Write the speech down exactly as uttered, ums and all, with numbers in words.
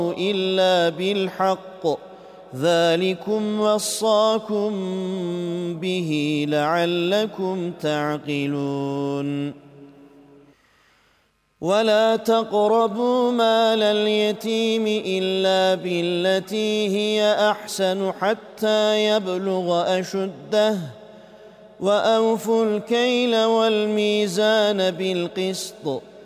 إلا بالحق ذلكم وصاكم به لعلكم تعقلون ولا تقربوا مال اليتيم إلا بالتي هي أحسن حتى يبلغ أشده وأوفوا الكيل والميزان بالقسط